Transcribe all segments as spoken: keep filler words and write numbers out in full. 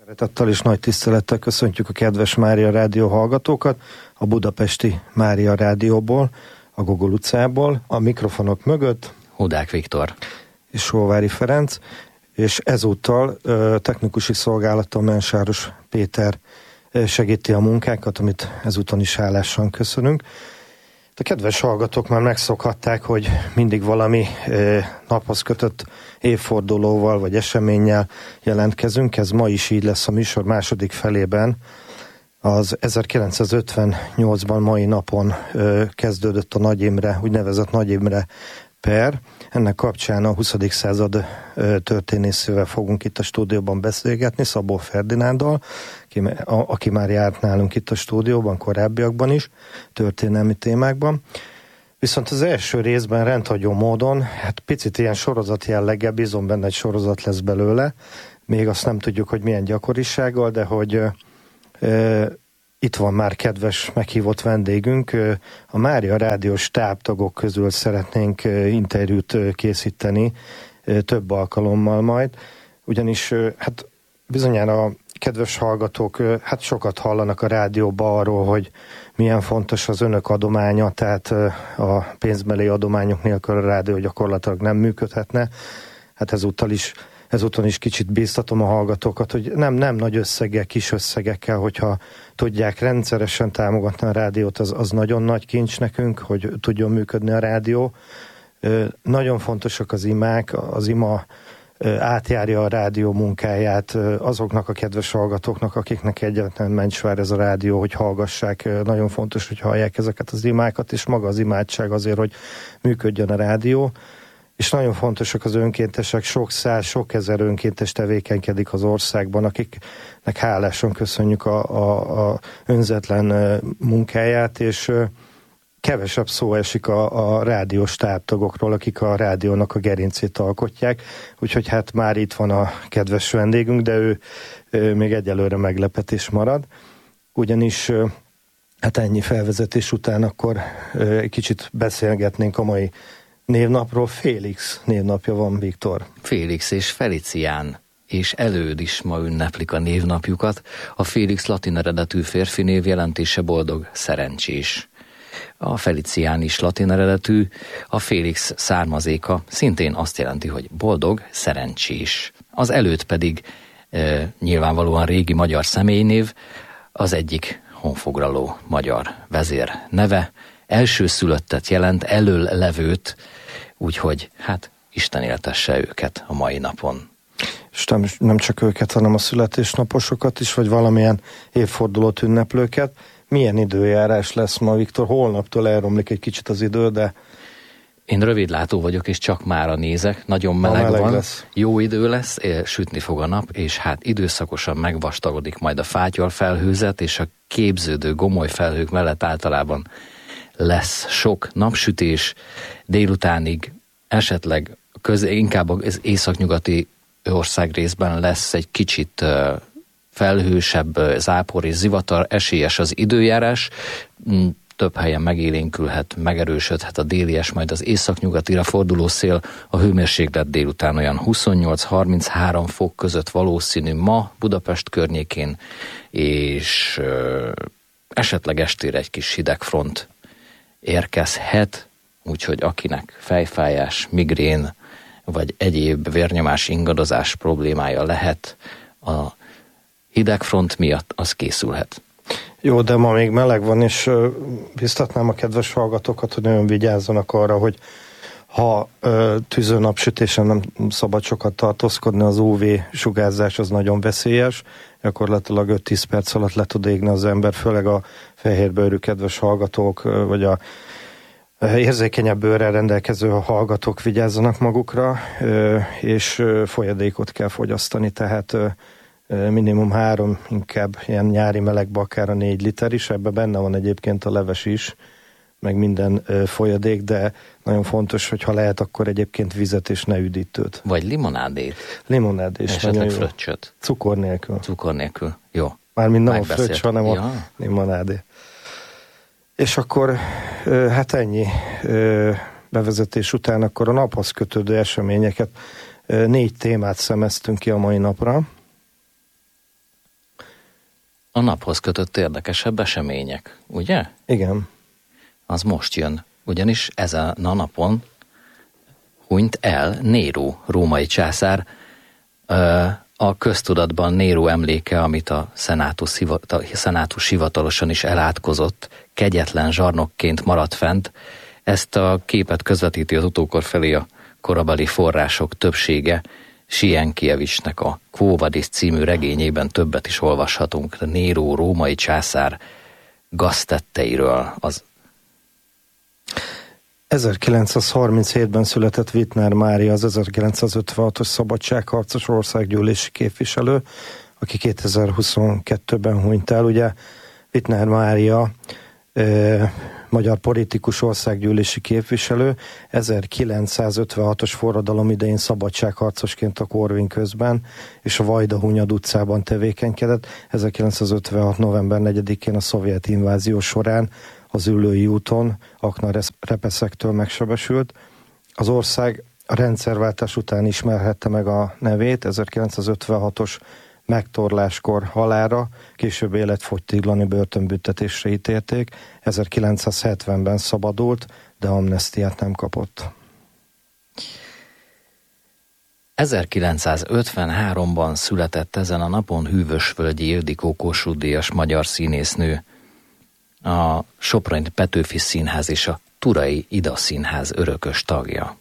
Szeretettel és nagy tisztelettel köszöntjük a kedves Mária Rádió hallgatókat a budapesti Mária Rádióból, a Gogol utcából, a mikrofonok mögött Hudák Viktor és Sóvári Ferenc, és ezúttal ö, technikusi szolgálattal Mensáros Péter ö, segíti a munkákat, amit ezúton is hálásan köszönünk. A kedves hallgatók már megszokhatták, hogy mindig valami ö, naphoz kötött évfordulóval vagy eseménnyel jelentkezünk. Ez ma is így lesz a műsor második felében. Az ezerkilencszázötvennyolcban mai napon ö, kezdődött a Nagy Imre, úgynevezett Nagy Imre per. Ennek kapcsán a huszadik század ö, történészével fogunk itt a stúdióban beszélgetni, Szabó Ferdinándal, aki, a, aki már járt nálunk itt a stúdióban, korábbiakban is, történelmi témákban. Viszont az első részben rendhagyó módon, hát picit ilyen sorozat jellege, bízom benne, egy sorozat lesz belőle, még azt nem tudjuk, hogy milyen gyakorisággal, de hogy ö, ö, itt van már kedves meghívott vendégünk. A Mária Rádió stábtagok közül szeretnénk interjút készíteni több alkalommal majd, ugyanis hát bizonyára a kedves hallgatók hát sokat hallanak a rádióba arról, hogy milyen fontos az önök adománya, tehát a pénzbeli adományok nélkül a rádió gyakorlatilag nem működhetne. Hát ezúttal is Ezúton is kicsit bíztatom a hallgatókat, hogy nem, nem nagy összeggel, kis összegekkel, hogyha tudják rendszeresen támogatni a rádiót, az, az nagyon nagy kincs nekünk, hogy tudjon működni a rádió. Nagyon fontosak az imák, az ima átjárja a rádió munkáját azoknak a kedves hallgatóknak, akiknek egyáltalán mencsvár ez a rádió, hogy hallgassák. Nagyon fontos, hogy hallják ezeket az imákat, és maga az imádság azért, hogy működjön a rádió. És nagyon fontosak az önkéntesek, sok száz, sok ezer önkéntes tevékenykedik az országban, akiknek hálásan köszönjük a, a, a önzetlen munkáját, és kevesebb szó esik a, a rádiós táptagokról, akik a rádiónak a gerincét alkotják, úgyhogy hát már itt van a kedves vendégünk, de ő, ő még egyelőre meglepetés marad, ugyanis hát ennyi felvezetés után akkor egy kicsit beszélgetnénk a mai névnapról. Félix névnapja van, Viktor. Félix és Felicián és Előd is ma ünneplik a névnapjukat. A Félix latin eredetű férfi név jelentése boldog, szerencsés. A Felicián is latin eredetű, a Félix származéka szintén azt jelenti, hogy boldog, szerencsés. Az Előd pedig e, nyilvánvalóan régi magyar személynév, az egyik honfoglaló magyar vezér neve, elsőszülöttet jelent, elől levőt, úgyhogy hát Isten éltesse őket a mai napon. És nem, nem csak őket, hanem a születésnaposokat is, vagy valamilyen évfordulót ünneplőket. Milyen időjárás lesz ma, Viktor? Holnaptól elromlik egy kicsit az idő, de... Én rövidlátó vagyok, és csak mára nézek, nagyon meleg, meleg van, lesz. Jó idő lesz, sütni fog a nap, és hát időszakosan megvastagodik majd a fátyol felhőzet, és a képződő gomoly felhők mellett általában lesz sok napsütés, délutánig esetleg köz, inkább az északnyugati országrészben lesz egy kicsit felhősebb zápor és zivatar, esélyes az időjárás, több helyen megélénkülhet, megerősödhet a délies, majd az északnyugatira forduló szél, a hőmérséklet délután olyan huszonnyolc-harminchárom fok között valószínű ma Budapest környékén, és ö, esetleg estére egy kis hidegfront érkezhet, úgyhogy akinek fejfájás, migrén vagy egyéb vérnyomás ingadozás problémája lehet a hidegfront miatt, az készülhet. Jó, de ma még meleg van, és biztatnám a kedves hallgatókat, hogy nagyon vigyázzanak arra, hogy ha ö, tüző napsütésen nem szabad sokat tartózkodni, az u vé sugárzás az nagyon veszélyes, gyakorlatilag öt-tíz perc alatt le tud égni az ember, főleg a fehérbőrű kedves hallgatók, vagy a érzékenyebb bőrrel rendelkező hallgatók vigyázzanak magukra, és folyadékot kell fogyasztani, tehát minimum három, inkább ilyen nyári melegbe akár a négy liter is, ebben benne van egyébként a leves is, meg minden folyadék, de nagyon fontos, hogy ha lehet, akkor egyébként vizet és ne üdítőt. Vagy limonádét. Limonádét. Esetleg fröccsöt. Cukor nélkül. Cukor nélkül, jó. Mármint nem a fröccs, hanem ja. a limonádé. És akkor hát ennyi bevezetés után akkor a naphoz kötődő eseményeket, négy témát szemeztünk ki a mai napra. a naphoz kötött érdekesebb események, ugye? Igen. Az most jön, ugyanis ezen a napon hunyt el Néró, római császár. A köztudatban Néró emléke, amit a szenátus, hivatal, szenátus hivatalosan is elátkozott, kegyetlen zsarnokként maradt fent. Ezt a képet közvetíti az utókor felé a korabeli források többsége. Sienkiewicznek a Quo Vadis című regényében többet is olvashatunk. A Néró, római császár gaztetteiről. Az ezerkilencszázharminchétben született Wittner Mária, az ezerkilencszázötvenhatos szabadságharcos országgyűlési képviselő, aki kétezer-huszonkettőben hunyt el. Ugye Wittner Mária e, magyar politikus, országgyűlési képviselő, ezerkilencszázötvenhatos forradalom idején szabadságharcosként a Korvin közben és a Vajdahunyad utcában tevékenykedett. ezerkilencszázötvenhat. november negyedikén a szovjet invázió során az Üllői úton aknarepeszektől megsebesült. Az ország a rendszerváltás után ismerhette meg a nevét, ezerkilencszázötvenhatos megtorláskor halálra, később életfogytiglani börtönbüntetésre ítélték, ezerkilencszázhetvenben szabadult, de amnesztiát nem kapott. ezerkilencszázötvenháromban született ezen a napon Hűvösvölgyi Ildikó Kossuth-díjas magyar színésznő, a Soproni Petőfi Színház és a Turai Ida Színház örökös tagja.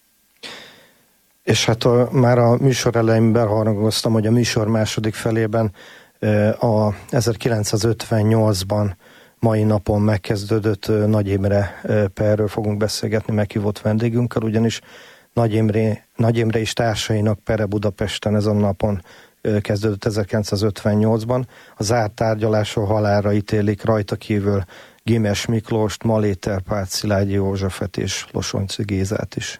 És hát a, már a műsor elején beharangoztam, hogy a műsor második felében a ezerkilencszázötvennyolcban mai napon megkezdődött Nagy Imre perről fogunk beszélgetni meghívott vendégünkkel, ugyanis Nagy Imre, Nagy Imre és társainak pere Budapesten ezen a napon kezdődött ezerkilencszázötvennyolcban. A zárt tárgyaláson halálra ítélik rajta kívül Gimes Miklóst, Maléter Pál, Szilágyi Józsefet és Losonczy Gézát is.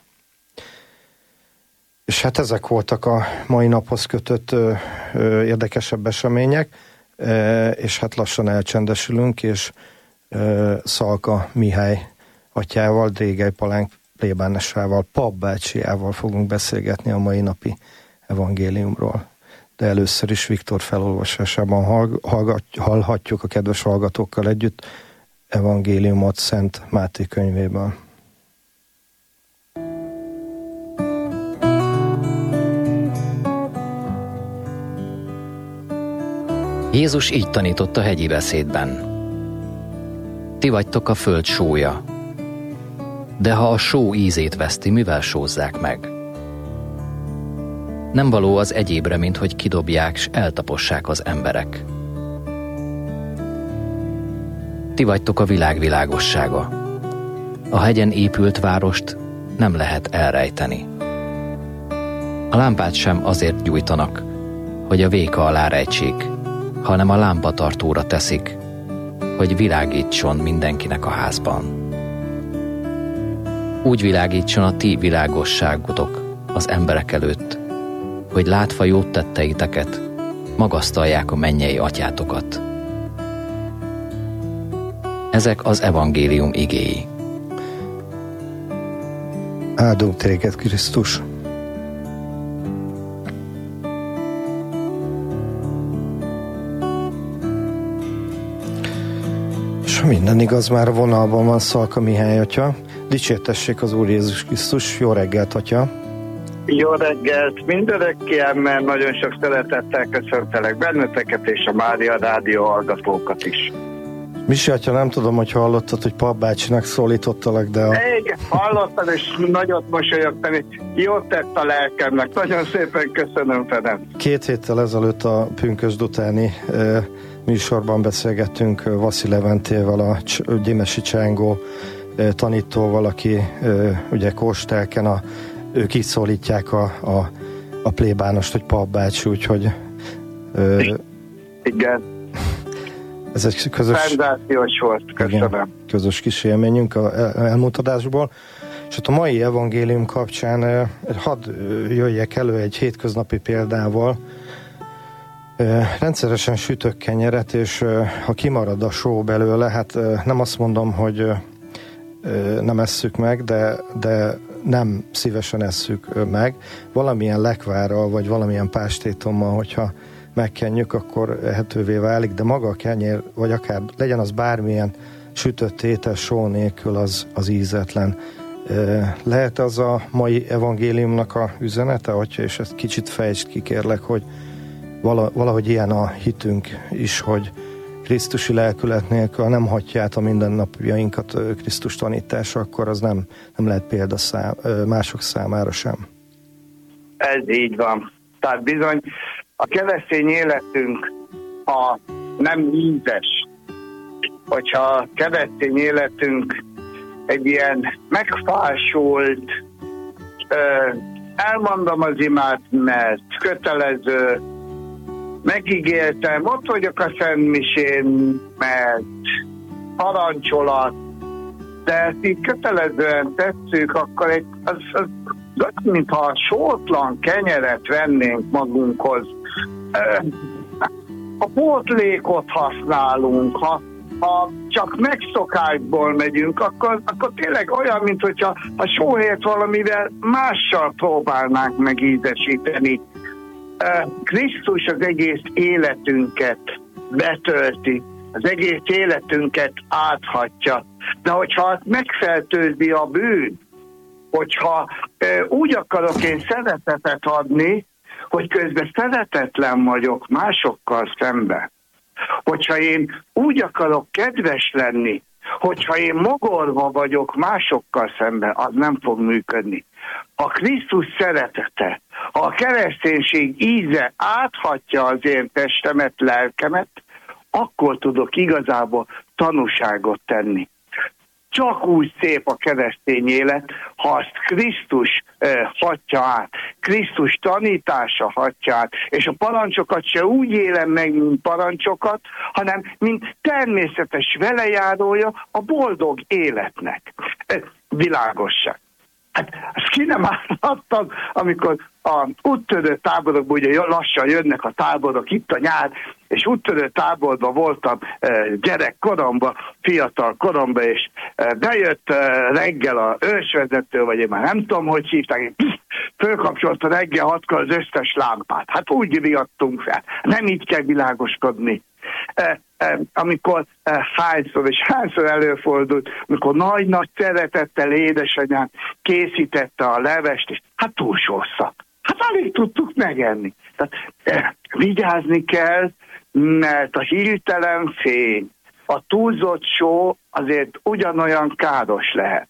És hát ezek voltak a mai naphoz kötött ö, ö, érdekesebb események, ö, és hát lassan elcsendesülünk, és ö, Szalka Mihály atyával, Drégely Palánk plébánesával, Pap bácsiával fogunk beszélgetni a mai napi evangéliumról. De először is Viktor felolvasásában hallgat, hallhatjuk a kedves hallgatókkal együtt evangéliumot Szent Máté könyvéből. Jézus így tanított a hegyi beszédben. Ti vagytok a föld sója, de ha a só ízét veszti, mivel sózzák meg? Nem való az egyébre, mint hogy kidobják, s eltapossák az emberek. Ti vagytok a világ világossága. A hegyen épült várost nem lehet elrejteni. A lámpát sem azért gyújtanak, hogy a véka alá rejtsék, hanem a lámpatartóra teszik, hogy világítson mindenkinek a házban. Úgy világítson a ti világosságotok az emberek előtt, hogy látva jót tetteiteket, magasztalják a mennyei atyátokat. Ezek az evangélium igéi. Áldunk téged, Krisztus! És ha minden igaz, már a vonalban van Szalka Mihály atya. Dicsértessék az Úr Jézus Krisztus! Jó reggelt, atya! Jó reggelt! Mindörökké, mert nagyon sok szeretettel köszöntelek benneteket és a Mária Rádió hallgatókat is. Misi atya, nem tudom, hogy hallottad, hogy Pap bácsinak szólítottalak, de... A... Igen, hallottam, és nagyot mosolyogtam, jót tett a lelkemnek. Nagyon szépen köszönöm, Ferenc. Két héttel ezelőtt a pünkösd utáni e, műsorban beszélgettünk Vaszi Leventével, a Gyimesi Csángó e, tanítóval, aki e, ugye Kóstelken, a, ők így szólítják a, a, a plébánost, hogy Pap bácsi, úgyhogy... E, igen. Ez egy közös... Szenzációs volt, köszönöm. Igen, közös kis élményünk a elmúlt adásból. És hát a mai evangélium kapcsán hadd jöjjek elő egy hétköznapi példával. Rendszeresen sütök kenyeret, és ha kimarad a só belőle, hát nem azt mondom, hogy nem esszük meg, de, de nem szívesen esszük meg. Valamilyen lekvárral, vagy valamilyen pástétommal, hogyha megkenjük, akkor ehetővé válik, de maga a kenyér, vagy akár legyen az bármilyen sütött étel só nélkül, az, az ízetlen. Lehet az a mai evangéliumnak a üzenete, atya, és ezt kicsit fejtsd ki, kérlek, hogy valahogy ilyen a hitünk is, hogy Krisztusi lelkület nélkül, ha nem hagyja át a mindennapjainkat Krisztus tanítása, akkor az nem, nem lehet példa szám, mások számára sem. Ez így van. Tehát bizony a keresztény életünk a nem ízes, hogyha a keresztény életünk egy ilyen megfásult, elmondom az imát, mert kötelező, megígértem, ott vagyok a szentmisén, mert parancsolat, de ezt így kötelezően tesszük, akkor egy, az, az, az mintha sótlan kenyeret vennénk magunkhoz. A pótlékot használunk, ha, ha csak megszokásból megyünk, akkor, akkor tényleg olyan, mint hogyha a sóhelyet valamivel mással próbálnánk megízesíteni. Krisztus az egész életünket betölti, az egész életünket áthatja. De hogyha azt megfertőzi a bűn, hogyha úgy akarok én szeretetet adni, hogy közben szeretetlen vagyok másokkal szemben, hogyha én úgy akarok kedves lenni, hogyha én mogorva vagyok másokkal szemben, az nem fog működni. A Krisztus szeretete, ha a kereszténység íze áthatja az én testemet, lelkemet, akkor tudok igazából tanúságot tenni. Csak úgy szép a keresztény élet, ha azt Krisztus eh, hatja át, Krisztus tanítása hatja át, és a parancsokat se úgy élem meg, mint parancsokat, hanem mint természetes velejárója a boldog életnek. Eh, világosság. Hát ezt ki nem állhattam, amikor a úttörő táborokban, ugye lassan jönnek a táborok, itt a nyár, és úttörő táborban voltam gyerekkoromban, fiatal koromban, és bejött reggel a ősvezető, vagy én már nem tudom, hogy hívták, fölkapcsolta reggel hatkor az összes lámpát. Hát úgy riadtunk fel. Nem így kell világoskodni. Amikor hányszor és hányszor előfordult, amikor nagy-nagy szeretettel édesanyám készítette a levest, és hát túlsószak. Hát alig tudtuk megenni. Tehát eh, vigyázni kell, mert a hirtelen fény, a túlzott só azért ugyanolyan káros lehet.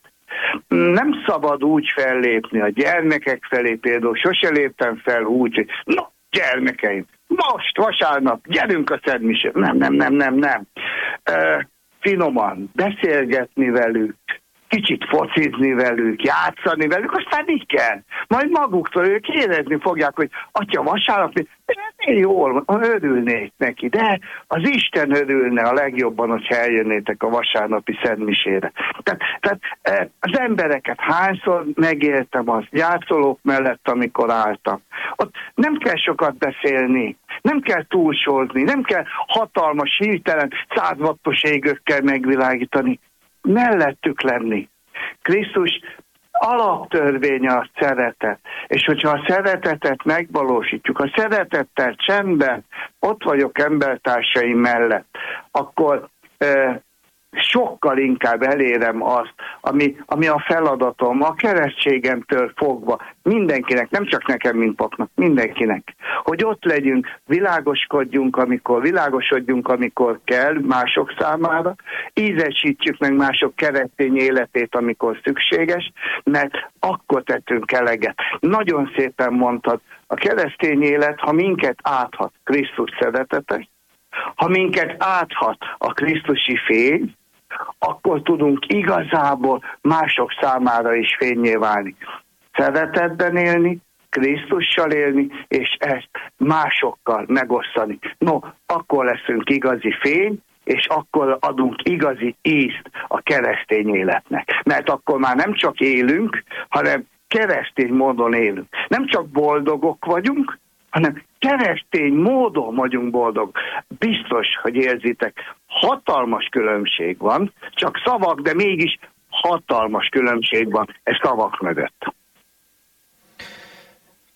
Nem szabad úgy fellépni a gyermekek felé, például sose léptem fel úgy, hogy na, gyermekeim, most vasárnap, gyerünk a szentmisére. Nem, nem, nem, nem, nem. Uh, finoman beszélgetni velük, kicsit focizni velük, játszani velük, aztán így kell. Majd maguktól ők érezni fogják, hogy atya, vasárnap, én jól, örülnék neki, de az Isten örülne a legjobban, hogyha eljönnétek a vasárnapi szentmisére. Tehát, tehát az embereket hányszor megéltem az gyászolók mellett, amikor álltam. Ott nem kell sokat beszélni, nem kell túlsózni, nem kell hatalmas, hirtelen, százvattos égőkkel megvilágítani. Mellettük lenni. Krisztus alaptörvénye a szeretet. És hogyha a szeretetet megvalósítjuk, a szeretettel csendben ott vagyok embertársaim mellett, akkor e, sokkal inkább elérem azt, ami, ami a feladatom, a keresztségemtől fogva, mindenkinek, nem csak nekem, mint papnak, mindenkinek, hogy ott legyünk, világoskodjunk, amikor világosodjunk, amikor kell mások számára, ízesítsük meg mások keresztény életét, amikor szükséges, mert akkor tettünk eleget. Nagyon szépen mondtad, a keresztény élet, ha minket áthat Krisztus szeretete, ha minket áthat a krisztusi fény, akkor tudunk igazából mások számára is fénnyé válni. Szeretetben élni, Krisztussal élni, és ezt másokkal megosztani. No, akkor leszünk igazi fény, és akkor adunk igazi ízt a keresztény életnek. Mert akkor már nem csak élünk, hanem keresztény módon élünk. Nem csak boldogok vagyunk, hanem keresztény módon vagyunk boldog. Biztos, hogy érzitek, hatalmas különbség van, csak szavak, de mégis hatalmas különbség van ez szavak mögött.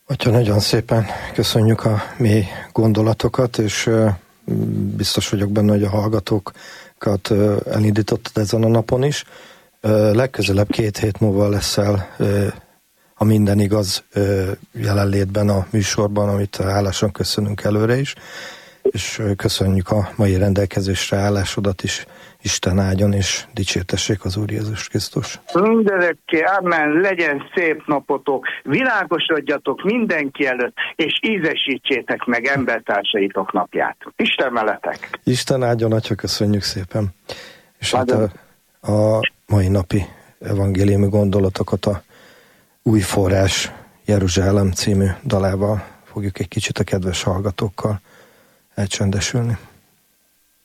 Atya, nagyon szépen köszönjük a mély gondolatokat, és biztos vagyok benne, hogy a hallgatókat elindítottad ezen a napon is. Legközelebb két hét múlva leszel a Minden Igaz jelenlétben a műsorban, amit hálásan köszönünk előre is, és köszönjük a mai rendelkezésre állásodat is. Isten áldjon, és dicsértessék az Úr Jézus Krisztus. Mindörökké, amen, legyen szép napotok, világosodjatok mindenki előtt, és ízesítsétek meg embertársaitok napját. Isten veletek! Isten áldjon, Atya, köszönjük szépen. És hát a, a mai napi evangéliumi gondolatokat a Új forrás Jeruzsálem című dalával fogjuk egy kicsit a kedves hallgatókkal elcsendesülni.